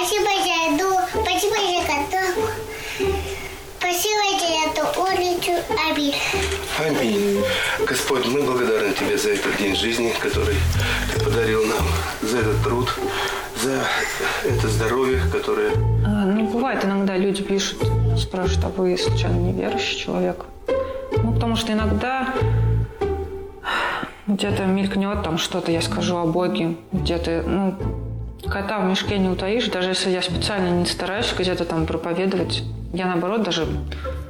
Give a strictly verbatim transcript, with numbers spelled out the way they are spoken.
Спасибо за еду, спасибо за котовку, спасибо за эту улицу. Аминь. Аминь. Господь, мы благодарны Тебе за этот день жизни, который Ты подарил нам, за этот труд, за это здоровье, которое... А, ну, бывает, иногда люди пишут, спрашивают, а вы случайно неверующий человек? Ну, потому что иногда где-то мелькнет там что-то, я скажу о Боге, где-то, ну, кота в мешке не утаишь, даже если я специально не стараюсь где-то там проповедовать. Я, наоборот, даже